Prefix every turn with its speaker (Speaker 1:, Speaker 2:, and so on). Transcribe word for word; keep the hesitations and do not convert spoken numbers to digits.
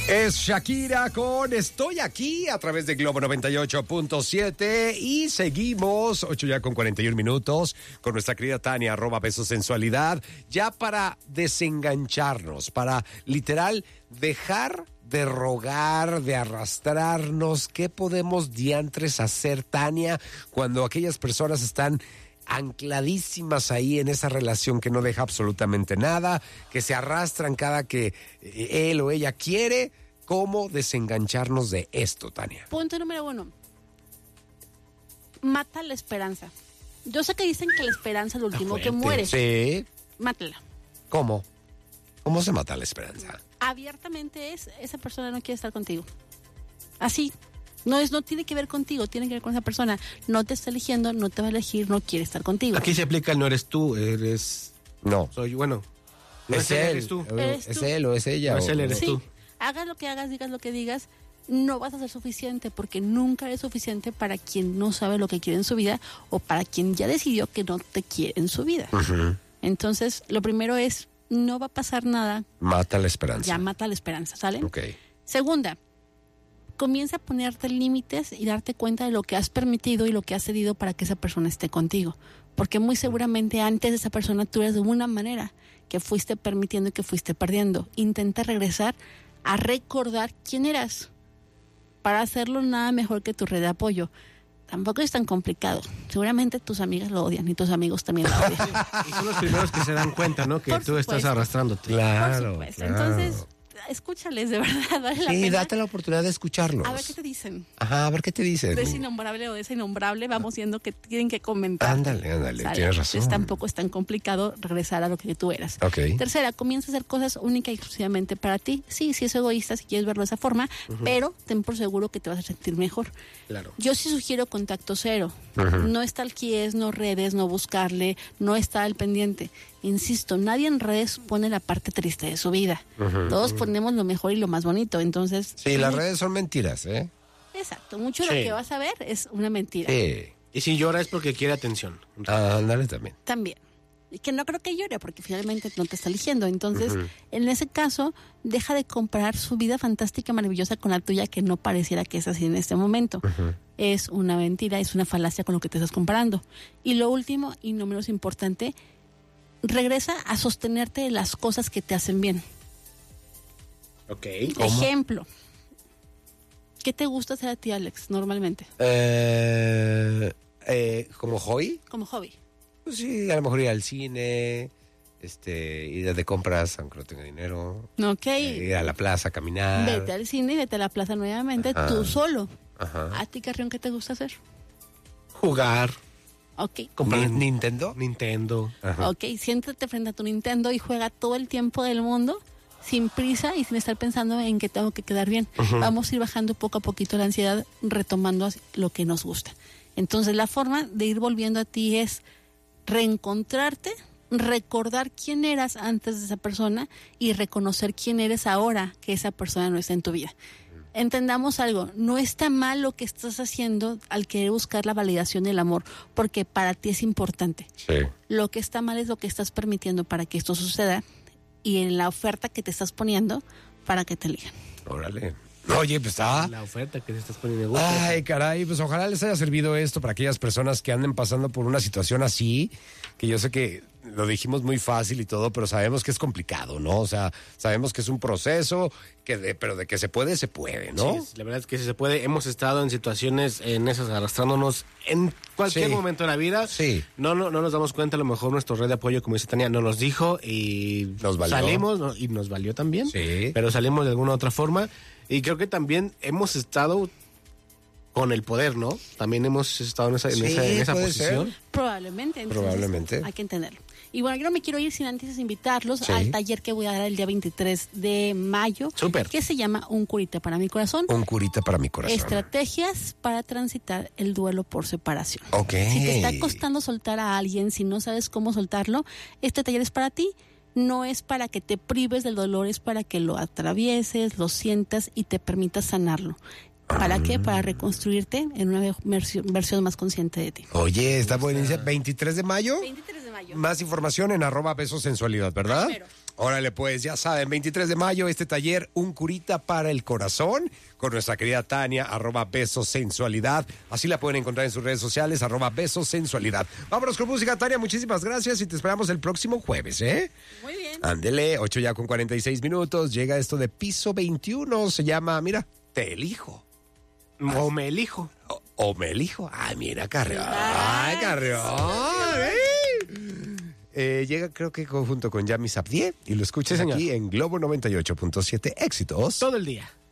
Speaker 1: Es Shakira con Estoy Aquí a través de Globo noventa y ocho punto siete y seguimos, ocho ya con cuarenta y un minutos, con nuestra querida Tania, arroba Besos Sensualidad, ya para desengancharnos, para literal dejar de rogar, de arrastrarnos. ¿Qué podemos diantres hacer, Tania, cuando aquellas personas están ancladísimas ahí en esa relación que no deja absolutamente nada, que se arrastran cada que él o ella quiere? ¿Cómo desengancharnos de esto, Tania?
Speaker 2: Punto número uno. Mata la esperanza. Yo sé que dicen que la esperanza es lo último que muere.
Speaker 1: Sí.
Speaker 2: Mátala.
Speaker 1: ¿Cómo? ¿Cómo se mata la esperanza?
Speaker 2: Abiertamente es, esa persona no quiere estar contigo. Así. No es, no tiene que ver contigo, tiene que ver con esa persona. No te está eligiendo, no te va a elegir, no quiere estar contigo.
Speaker 3: Aquí se aplica el no eres tú, eres...
Speaker 1: No.
Speaker 3: Soy, bueno. No
Speaker 1: es,
Speaker 3: es
Speaker 1: él,
Speaker 3: él, eres tú.
Speaker 2: Eres
Speaker 1: es
Speaker 2: tú.
Speaker 1: él o es ella.
Speaker 3: No es
Speaker 1: o,
Speaker 3: él, eres
Speaker 2: sí.
Speaker 3: tú.
Speaker 2: Hagas lo que hagas, digas lo que digas, no vas a ser suficiente porque nunca eres suficiente para quien no sabe lo que quiere en su vida o para quien ya decidió que no te quiere en su vida.
Speaker 1: Uh-huh.
Speaker 2: Entonces, lo primero es, no va a pasar nada.
Speaker 1: Mata la esperanza.
Speaker 2: Ya mata la esperanza, ¿sale?
Speaker 1: Ok.
Speaker 2: Segunda, comienza a ponerte límites y darte cuenta de lo que has permitido y lo que has cedido para que esa persona esté contigo. Porque muy seguramente antes de esa persona tú eras de una manera que fuiste permitiendo y que fuiste perdiendo. Intenta regresar a recordar quién eras para hacerlo nada mejor que tu red de apoyo. Tampoco es tan complicado. Seguramente tus amigas lo odian y tus amigos también lo odian.
Speaker 3: Y son los primeros que se dan cuenta, ¿no? Que
Speaker 2: Por
Speaker 3: tú estás
Speaker 2: supuesto.
Speaker 3: arrastrándote.
Speaker 1: Claro,
Speaker 2: Por supuesto.
Speaker 1: claro.
Speaker 2: Entonces, escúchales, de verdad, vale la
Speaker 1: Sí,
Speaker 2: pena.
Speaker 1: date la oportunidad de escucharlos.
Speaker 2: A ver qué te dicen.
Speaker 1: Ajá, a ver qué te dicen.
Speaker 2: De ese innombrable o de ese innombrable, vamos viendo que tienen que comentar.
Speaker 1: Ándale, ándale,
Speaker 2: ¿Sale?
Speaker 1: tienes razón.
Speaker 2: Entonces tampoco es tan complicado regresar a lo que tú eras.
Speaker 1: Ok.
Speaker 2: Tercera, comienza a hacer cosas únicas y exclusivamente para ti. Sí, sí es egoísta si quieres verlo de esa forma, uh-huh. pero ten por seguro que te vas a sentir mejor.
Speaker 3: Claro.
Speaker 2: Yo sí sugiero contacto cero.
Speaker 1: Uh-huh.
Speaker 2: No está el quies, no redes, no buscarle, no está al pendiente. Insisto, nadie en redes pone la parte triste de su vida. Uh-huh, Todos uh-huh. ponemos lo mejor y lo más bonito, entonces...
Speaker 1: Sí, las redes son mentiras, ¿eh?
Speaker 2: Exacto, mucho de
Speaker 3: sí.
Speaker 2: lo que vas a ver es una mentira.
Speaker 1: Sí.
Speaker 3: Y si llora es porque quiere atención.
Speaker 1: Ah, ándale también.
Speaker 2: También. Y que no creo que llore porque finalmente no te está eligiendo. Entonces,
Speaker 1: Uh-huh.
Speaker 2: en ese caso, deja de comparar su vida fantástica, maravillosa con la tuya, que no pareciera que es así en este momento.
Speaker 1: Uh-huh.
Speaker 2: Es una mentira, es una falacia con lo que te estás comparando. Y lo último, y no menos importante, regresa a sostenerte de las cosas que te hacen bien.
Speaker 3: Ok.
Speaker 1: ¿Cómo?
Speaker 2: Ejemplo. ¿Qué te gusta hacer a ti, Alex, normalmente?
Speaker 1: Eh, eh, ¿Como hobby?
Speaker 2: Como hobby.
Speaker 1: Pues sí, a lo mejor ir al cine, este, ir de compras, aunque no tenga dinero.
Speaker 2: Ok.
Speaker 1: Eh, ir a la plaza, caminar.
Speaker 2: Vete al cine y vete a la plaza nuevamente,
Speaker 1: Ajá.
Speaker 2: tú solo.
Speaker 1: Ajá.
Speaker 2: ¿A ti, Carrión, qué te gusta hacer?
Speaker 3: Jugar.
Speaker 2: Ok.
Speaker 1: ¿Comprar Nintendo?
Speaker 3: Nintendo.
Speaker 1: Ajá.
Speaker 2: Ok, siéntate frente a tu Nintendo y juega todo el tiempo del mundo, sin prisa y sin estar pensando en que tengo que quedar bien. Uh-huh. Vamos a ir bajando poco a poquito la ansiedad, retomando lo que nos gusta. Entonces, la forma de ir volviendo a ti es reencontrarte, recordar quién eras antes de esa persona y reconocer quién eres ahora que esa persona no está en tu vida. Entendamos algo, no está mal lo que estás haciendo al querer buscar la validación del amor, porque para ti es importante.
Speaker 1: Sí.
Speaker 2: Lo que está mal es lo que estás permitiendo para que esto suceda y en la oferta que te estás poniendo para que te elijan.
Speaker 1: Órale. Oye, pues está...
Speaker 3: La oferta que te estás poniendo. Gusto.
Speaker 1: Ay, caray, pues ojalá les haya servido esto para aquellas personas que anden pasando por una situación así, que yo sé que lo dijimos muy fácil y todo, pero sabemos que es complicado, ¿no? O sea, sabemos que es un proceso, que de, pero de que se puede, se puede, ¿no?
Speaker 3: Sí, la verdad es que sí se puede. Hemos estado en situaciones en esas arrastrándonos en cualquier
Speaker 1: sí.
Speaker 3: momento de la vida.
Speaker 1: Sí.
Speaker 3: No, no, no nos damos cuenta, a lo mejor nuestra red de apoyo, como dice Tania, no nos dijo y
Speaker 1: nos valió.
Speaker 3: Salimos no, y nos valió también.
Speaker 1: Sí.
Speaker 3: Pero salimos de alguna otra forma. Y creo que también hemos estado con el poder, ¿no? También hemos estado en esa, en
Speaker 1: sí,
Speaker 3: esa, en esa
Speaker 1: puede
Speaker 3: posición.
Speaker 1: Ser.
Speaker 2: Probablemente. Entonces,
Speaker 1: Probablemente.
Speaker 2: Hay que entenderlo. Y bueno, yo no me quiero ir sin antes invitarlos
Speaker 1: sí.
Speaker 2: al taller que voy a dar el día veintitrés de mayo.
Speaker 3: Súper.
Speaker 2: Que se llama Un curita para mi corazón.
Speaker 1: Un curita para mi corazón.
Speaker 2: Estrategias para transitar el duelo por separación.
Speaker 1: Ok.
Speaker 2: Si te está costando soltar a alguien, si no sabes cómo soltarlo, este taller es para ti. No es para que te prives del dolor, es para que lo atravieses, lo sientas y te permitas sanarlo. ¿Para qué? Para reconstruirte en una versión, versión más consciente de ti.
Speaker 1: Oye, está buenísimo. ¿veintitrés de mayo?
Speaker 2: veintitrés de mayo.
Speaker 1: Más información en arroba besos sensualidad, ¿verdad?
Speaker 2: Primero.
Speaker 1: Órale, pues ya saben, veintitrés de mayo, este taller, Un Curita para el Corazón, con nuestra querida Tania, arroba Besos Sensualidad. Así la pueden encontrar en sus redes sociales, arroba Besos Sensualidad. Vámonos con música, Tania, muchísimas gracias y te esperamos el próximo jueves, ¿eh?
Speaker 2: Muy bien.
Speaker 1: Ándele, ocho ya con cuarenta y seis minutos, llega esto de Piso veintiuno, se llama, mira, Te Elijo.
Speaker 3: O me elijo.
Speaker 1: O, o me elijo. Ay, mira, Carrión. Ay, Carrión. ¿eh? Eh, llega creo que junto con Yami Sabdier y lo escuchas
Speaker 3: Sí, señor.
Speaker 1: aquí en Globo noventa y ocho punto siete. Éxitos
Speaker 3: Todo el día.